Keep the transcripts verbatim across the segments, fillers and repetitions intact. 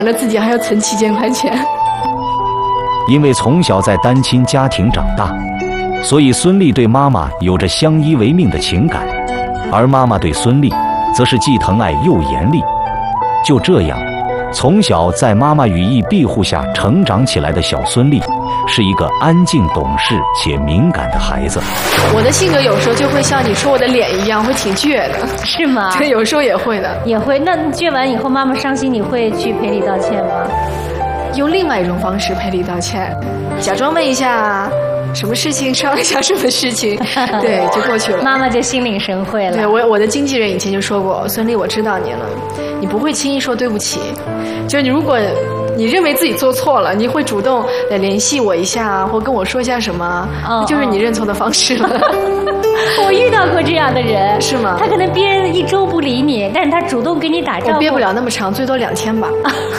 了自己还要存七千块钱。 因为从小在单亲家庭长大，所以孙俪对妈妈有着相依为命的情感，而妈妈对孙俪则是既疼爱又严厉。就这样，从小在妈妈羽翼庇护下成长起来的小孙俪，是一个安静懂事且敏感的孩子。 我的性格有时候就会像你说我的脸一样，会挺倔的。 是吗？ 对，有时候也会的。 也会。那倔完以后，妈妈伤心，你会去赔礼道歉吗？ 用另外一种方式赔礼道歉，假装问一下什么事情，商量一下什么事情，对，就过去了。 妈妈就心领神会了。 对，我我的经纪人以前就说过，孙俪，我知道你了，你不会轻易说对不起，就是你如果你认为自己做错了，你会主动来联系我一下，或跟我说一下什么，哦、就是你认错的方式了。 我遇到过这样的人， 是吗？ 他可能憋一周不理你，但是他主动给你打招呼。 我憋不了那么长，最多两天吧。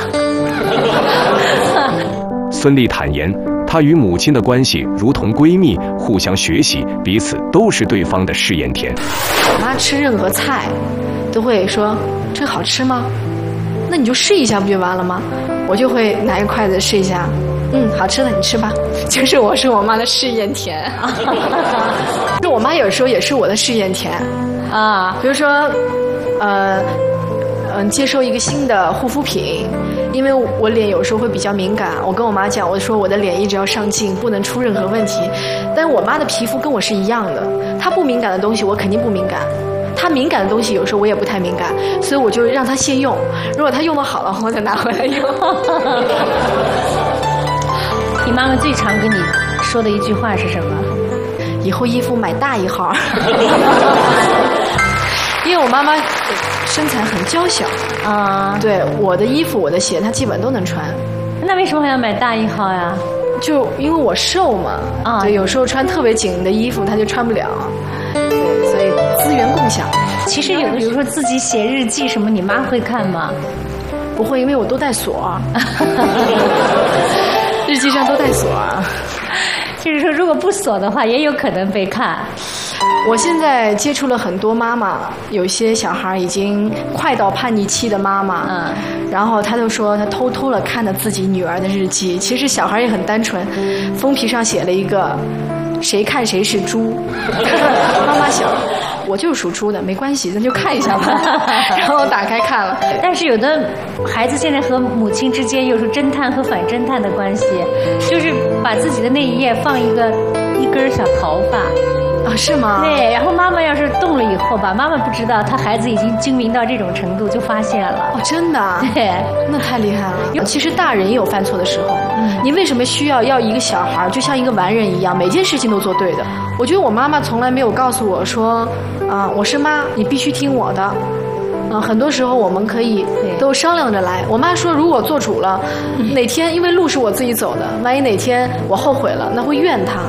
孙俪坦言，她与母亲的关系如同闺蜜，互相学习，彼此都是对方的试验田。 我妈吃任何菜，都会说这个好吃吗？那你就试一下不就完了吗？我就会拿一筷子试一下，嗯，好吃的你吃吧。就是我是我妈的试验田。就我妈有时候也是我的试验田啊，比如说，呃，嗯、呃，接受一个新的护肤品。因为我脸有时候会比较敏感，我跟我妈讲，我说我的脸一直要上镜，不能出任何问题。但我妈的皮肤跟我是一样的，她不敏感的东西我肯定不敏感，她敏感的东西有时候我也不太敏感，所以我就让她先用，如果她用得好了，我再拿回来用。 你妈妈最常跟你说的一句话是什么？ 以后衣服买大一号。因为我妈妈身材很娇小啊，对，我的衣服我的鞋她基本都能穿。 那为什么还要买大一号呀？ 就因为我瘦嘛，啊，对，有时候穿特别紧的衣服她就穿不了，对，所以资源共享。 其实有的比如说自己写日记什么，你妈会看吗？ 不会，因为我都带锁。日记上都带锁。 就是说，如果不锁的话，也有可能被看。 我现在接触了很多妈妈，有些小孩已经快到叛逆期的妈妈，嗯，然后他就说他偷偷的看了自己女儿的日记。其实小孩也很单纯，封皮上写了一个“谁看谁是猪”，妈妈想。我就是属猪的，没关系，咱就看一下吧。然后打开看了， 但是有的孩子现在和母亲之间又是侦探和反侦探的关系，就是把自己的那一页放一个一根小头发。 啊，是吗？ 对，然后妈妈要是动了以后吧，妈妈不知道，她孩子已经精明到这种程度，就发现了。 哦，真的？ 对， 那太厉害了。其实大人也有犯错的时候，嗯，你为什么需要要一个小孩就像一个完人一样，每件事情都做对的？我觉得我妈妈从来没有告诉我说，啊、呃，我是妈，你必须听我的。嗯、呃，很多时候我们可以都商量着来。我妈说，如果做主了，哪天因为路是我自己走的，万一哪天我后悔了，那会怨她。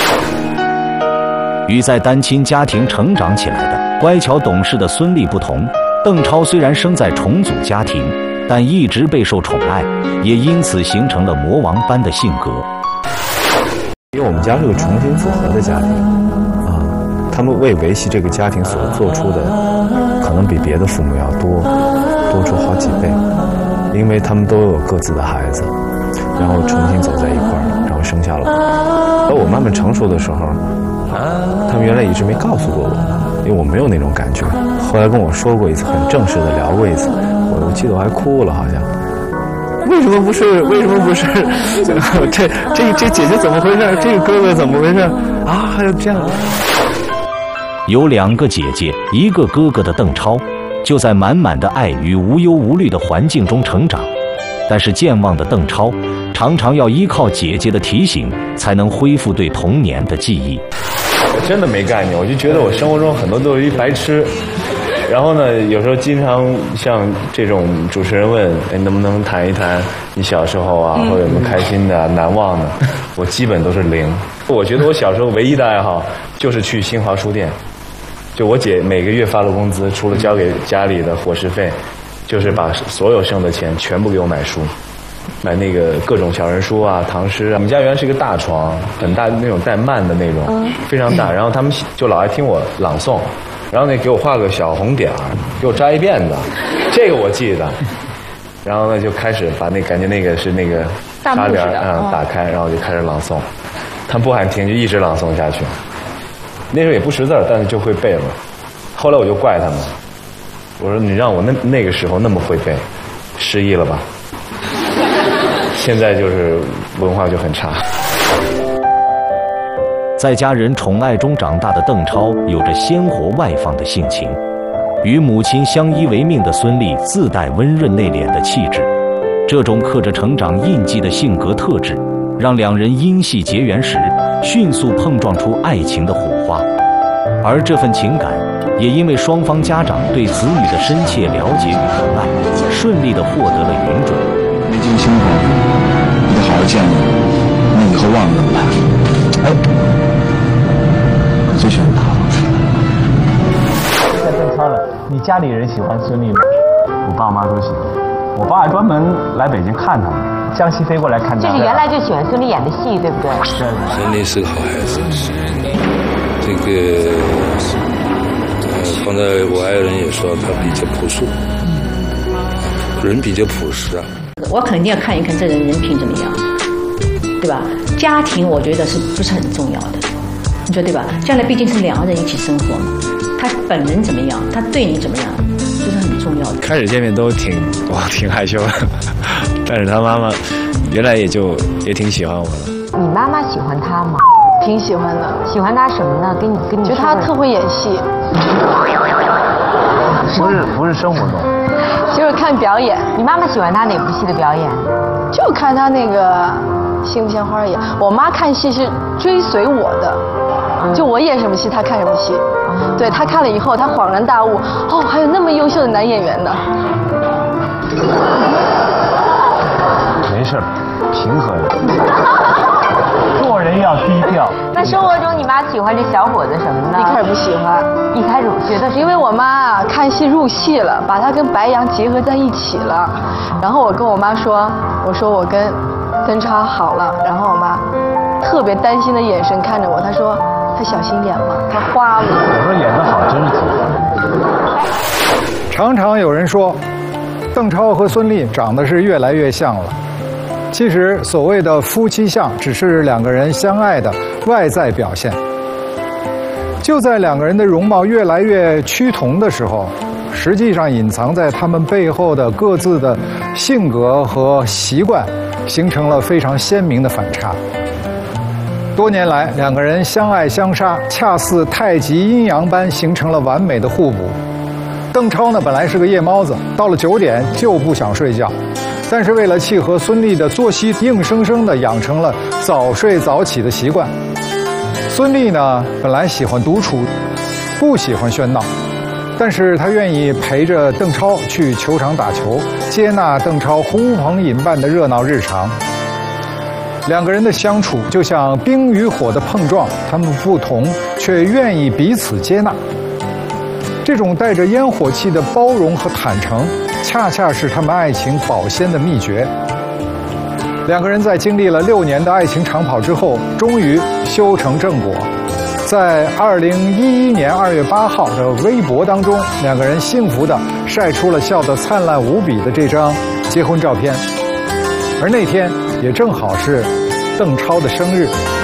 与在单亲家庭成长起来的乖巧懂事的孙俪不同，邓超虽然生在重组家庭，但一直备受宠爱，也因此形成了魔王般的性格。 因为我们家是个重新组合的家庭啊，他们为维系这个家庭所做出的，可能比别的父母要多多出好几倍，因为他们都有各自的孩子，然后重新走在一块儿，然后生下了我。而我慢慢成熟的时候，他们原来一直没告诉过我，因为我没有那种感觉。后来跟我说过一次，很正式的聊过一次，我我记得我还哭了，好像。为什么不是？为什么不是？这这这姐姐怎么回事？这个哥哥怎么回事？啊，还有这样。 有两个姐姐，一个哥哥的邓超，就在满满的爱与无忧无虑的环境中成长。但是健忘的邓超，常常要依靠姐姐的提醒，才能恢复对童年的记忆。 我真的没概念，我就觉得我生活中很多都是一白痴。然后呢，有时候经常像这种主持人问，哎，能不能谈一谈你小时候啊，或者有没有开心的、难忘的？我基本都是零。我觉得我小时候唯一的爱好就是去新华书店，就我姐每个月发了工资，除了交给家里的伙食费，就是把所有剩的钱全部给我买书。买那个各种小人书啊、唐诗啊。我们家原来是一个大床，很大那种带幔的那种，非常大。然后他们就老爱听我朗诵，然后呢给我画个小红点儿，给我扎一辫子，这个我记得。 然后呢就开始把那感觉那个是那个纱帘啊、嗯、打开，然后就开始朗诵，他不喊停就一直朗诵下去。那时候也不识字，但是就会背了。后来我就怪他们，我说你让我那那个时候那么会背，失忆了吧？现在就是文化就很差。 在家人宠爱中长大的邓超，有着鲜活外放的性情。与母亲相依为命的孙俪自带温润内敛的气质，这种刻着成长印记的性格特质，让两人因戏结缘时迅速碰撞出爱情的火花。而这份情感，也因为双方家长对子女的深切了解与疼爱，顺利地获得了允准。 没经清楚，你得好好见你，那以后忘了怎么办？哎，我最喜欢他了。 在邓超了，你家里人喜欢孙俪吗？我爸妈都喜欢，我爸专门来北京看他们，江西飞过来看他。 就是原来就喜欢孙俪演的戏，对不对？ 孙俪是个好孩子，这个呃，刚才我爱人也说他比较朴素，人比较朴实啊。 我肯定要看一看这人人品怎么样，对吧？家庭我觉得是不是很重要的？你说对吧？将来毕竟是两个人一起生活嘛。他本人怎么样，他对你怎么样，这是很重要的。 开始见面都挺我挺害羞的，但是他妈妈原来也就也挺喜欢我的。 你妈妈喜欢他吗？ 挺喜欢的。 喜欢他什么呢？跟你跟你觉得他特会演戏。 不是不是生活中， 就是看表演。 你妈妈喜欢他哪部戏的表演？ 就看他那个像不像花演。我妈看戏是追随我的。就我演什么戏，他看什么戏。对，他看了以后，他恍然大悟，哦，还有那么优秀的男演员呢。 没事，平和的，做人要低调。 那生活中你妈喜欢这小伙子什么呢？ 一开始不喜欢， 一开始觉得是因为我妈啊看戏入戏了，把他跟白杨结合在一起了。然后我跟我妈说，我说我跟邓超好了，然后我妈特别担心的眼神看着我，她说她小心眼嘛，她花了。 我说演得好真是几分。 常常有人说，邓超和孙俪长得是越来越像了。其实所谓的夫妻相，只是两个人相爱的外在表现。就在两个人的容貌越来越趋同的时候，实际上隐藏在他们背后的各自的性格和习惯，形成了非常鲜明的反差。多年来，两个人相爱相杀，恰似太极阴阳般，形成了完美的互补。邓超呢，本来是个夜猫子，到了九点就不想睡觉，但是为了契合孙俪的作息，硬生生地养成了早睡早起的习惯。孙俪呢，本来喜欢独处，不喜欢喧闹，但是她愿意陪着邓超去球场打球，接纳邓超呼朋引伴的热闹日常。两个人的相处就像冰与火的碰撞，他们不同，却愿意彼此接纳。这种带着烟火气的包容和坦诚，恰恰是他们爱情保鲜的秘诀。两个人在经历了六年的爱情长跑之后，终于修成正果。在二零一一年二月八号的微博当中，两个人幸福地晒出了笑得灿烂无比的这张结婚照片。而那天也正好是邓超的生日。